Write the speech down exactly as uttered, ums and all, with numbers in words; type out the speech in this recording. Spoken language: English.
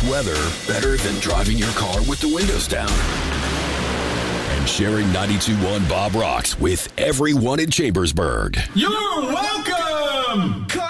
nice weather better than driving your car with the windows down. And sharing ninety-two point one Bob Rocks with everyone in Chambersburg. You're welcome!